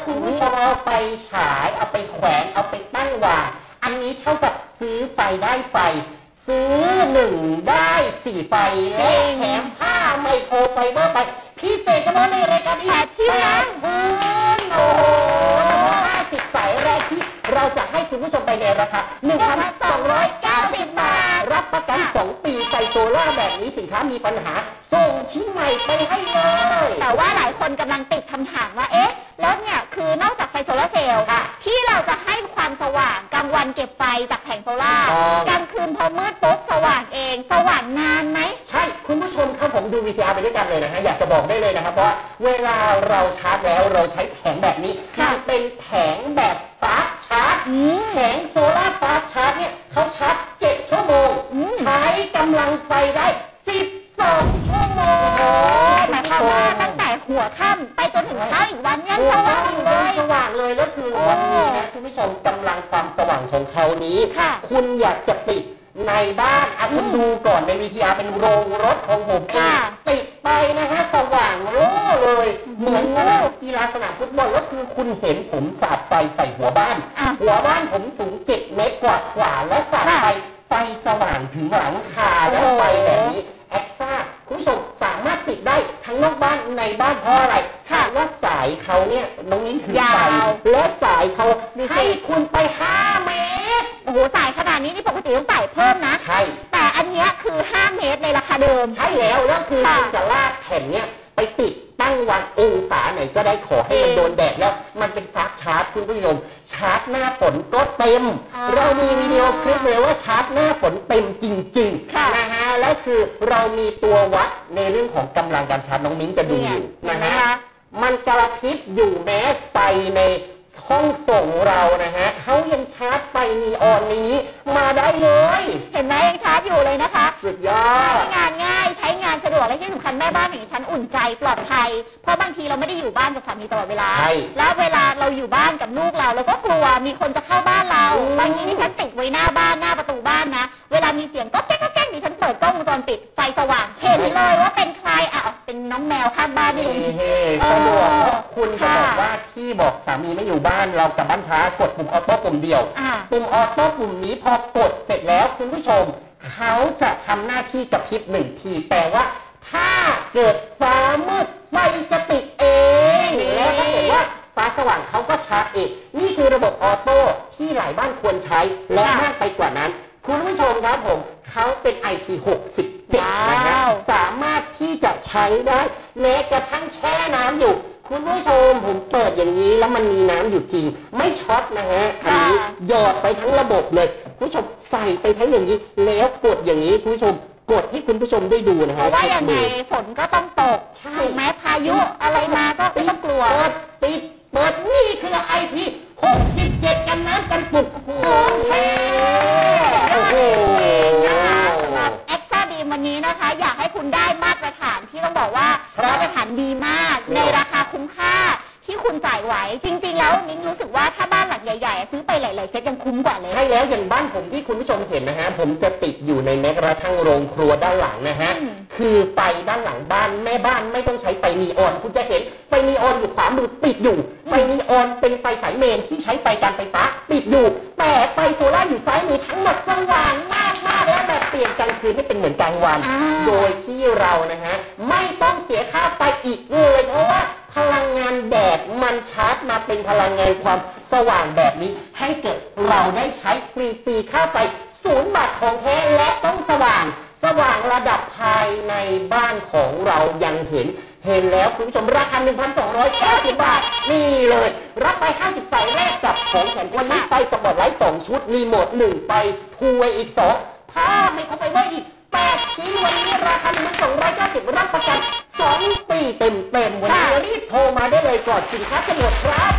คุณผู้ชมเอาไปฉายเอาไปแขวนเอาไปตั้งวางอันนี้เท่ากับซื้อไฟได้ไฟซื้อ1ได้4ไฟและแถม5ไมโครไฟเบอร์ไปพิเศษเฉพาะในรายการอีก8พื้นโอ้โห50สายแรกที่เราจะให้คุณผู้ชมไปในราคา 1,290 บาทรับประกัน2ปีไฟโซล่าแบบนี้สินค้ามีปัญหาส่งชิ้นใหม่ไปให้เลยแต่ว่าหลายคนกำลังติดคำถามว่าเอ๊ะแล้วเนี่ยคือนอกจากไฟโซลาร์เซลล์ที่เราจะให้ความสว่างกลางวันเก็บไฟจากแผงโซล่ากลางคืนพอมืดปุ๊บสว่างเองสว่างนานไหมใช่คุณผู้ชมครับผมดู VTR ไปด้วยกันเลยนะฮะอยากจะบอกได้เลยนะครับเพราะเวลาเราชาร์จแล้วเราใช้แผงแบบนี้มันเป็นแผงแบบฟาสต์ชาร์จแผงโซล่าฟาสต์ชาร์จเนี่ยเขาชาร์จ7ชั่วโมงใช้กำลังไฟได้12ชั่วโมงหมายความว่าตั้งแต่หัวค่ำไปจนถึงเช้าอีกวันยังสว่างอยู่เลยสว่างเลยแล้วคือวันนี้นะคุณผู้ชมกำลังความสว่างของเขานี้คุณอยากจะติดในบ้านคุณดูก่อนใน VTR เป็นโรงรถของผมเองติดไปนะฮะสว่างโล่เลยเหมือนกีฬาสนามฟุตบอลแล้วคือคุณเห็นผมสาดไฟใส่หัวบ้านผมสูง7 เมตรกว่าและสาดไฟสว่างถึงหลังคาและไฟแบบนี้แอ็กซ่าคุณผู้ชมสามารถติดได้ทั้งนอกบ้านในบ้านเพราะอะไรค่ะว่าสายเขาเนี่ยน้องนิ้นถือไปและสายเขาให้คุณไป5 เมตรโอ้โหสายขนาดนี้นี่ปกติต้องไต่เพิ่มนะใช่แต่อันนี้คือ5 เมตรในราคาเดิมใช่แล้วคือคุณจะลากแผ่นเนี่ยไปติดตั้งวันองศาไหนก็ได้ขอให้มันโดนแดดแล้วมันเป็นฟาสต์ชาร์จคุณผู้ชมชาร์จหน้าฝนก็เต็มเรามีวิดีโอคลิปเลยว่าชาร์จหน้าฝนเต็มจริงๆนะฮะแล้วคือเรามีตัววัดในเรื่องของกำลังการชาร์จน้องมิ้นจะดูอยู่นะฮะมันกระพริบอยู่แม้ไปในห้องส่งเรานะฮะเขายังชาร์จไฟนีออนในนี้มาได้เลยเห็นไหมยังชาร์จอยู่เลยนะคะสุดยอดใช้งานง่ายใช้งานสะดวกและที่สำคัญแม่บ้านอย่างฉันอุ่นใจปลอดภัยเพราะบางทีเราไม่ได้อยู่บ้านกับสามีตลอดเวลาแล้วเวลาเราอยู่บ้านกับลูกเราก็กลัวมีคนจะเข้าบ้านเราบางทีที่ฉันติดไว้หน้าบ้านหน้าประตูบ้านนะเวลามีเสียงก็แก๊กแก๊กดิฉันเปิดกล้องวงจรปิดไฟสว่างเห็นเลยว่าเป็นใครเป็นน้องแมวข้างบ้านนี่สะดวกคุณจะบอกว่าที่บอกสามีไม่อยู่บ้านเรากลับบ้านช้ากดปุ่มออโต้ปุ่มเดียวปุ่มออโต้ปุ่มนี้พอกดเสร็จแล้วคุณผู้ชมเขาจะทำหน้าที่กระพริบ1 ทีแต่ว่าถ้าเกิดฟ้ามืดไฟจะติดเองแล้วถ้าเกิดว่าฟ้าสว่างเขาก็ชาร์จเองนี่คือระบบออโต้ที่หลายบ้านควรใช้และมากไปกว่านั้นคุณผู้ชมครับผมเขาเป็น IP67 นะครับสามารถที่จะใช้ได้แม้กระทั่งแช่น้ำอยู่คุณผู้ชมผมเปิดอย่างนี้แล้วมันมีน้ำอยู่จริงไม่ช็อตนะฮะอันนี้หยอดไปทั้งระบบเลยคุณผู้ชมใส่ไปทั้งอย่างนี้แล้วกดอย่างนี้คุณผู้ชมกดให้คุณผู้ชมได้ดูนะฮะว่าอย่างไรฝนก็ต้องตกถูกไหมพายุอะไรมาก็ไม่ต้องกลัวเปิดนี่คือ IP67 กันน้ำกันฝุ่นของแท้โอ้โหสำหรับเอ็กซ่าบีมวันนี้นะคะอยากให้คุณได้มาตรฐานที่ต้องบอกว่ามาตรฐานดีมากในราคาคุ้มค่าที่คุณจ่ายไหวจริงๆแล้วนิ้งรู้สึกว่าถ้าบ้านหลังใหญ่ๆซื้อไปหลายๆเซตยังคุ้มกว่าเลยใช่แล้วอย่างบ้านผมที่คุณผู้ชมเห็นนะฮะผมจะติดอยู่ในแม้กระทั่งโรงครัวด้านหลังนะฮะคือไฟด้านหลังบ้านแม่บ้านไม่ต้องใช้ไฟนีออนคุณจะเห็นไฟนีออนอยู่ขวามือปิดอยู่ไฟนีออนเป็นไฟสายเมนที่ใช้ไฟการไฟฟ้าปิดอยู่แต่ไฟโซล่าอยู่ซ้ายมือทั้งหมดสว่างมากและแบบเปลี่ยนกลางคืนให้เป็นเหมือนกลางวันโดยที่เรานะฮะไม่ต้องเสียค่าไฟอีกเลยเพราะว่าพลังงานแดดมันชาร์จมาเป็นพลังงานความสว่างแบบนี้ให้เกิดเราได้ใช้ฟรีค่าไฟ0 บาทของแท้และต้องสว่างระดับภายในบ้านของเรายังเห็นแล้วคุณผู้ชมราคา 1,290 บาทนี่เลยรับไป50สายแรกกับของแถมวันนี้ไปสปอตไลท์2 ชุดรีโมท1ไปพูไวอีก2ถ้าไม่เข้าไปว่าอีก8 ชิ้นวันนี้ราคา 1,290 รับประกัน2 ปีเต็มวันนี้รีบโทรมาได้เลยก่อนสินค้าจะหมดครับ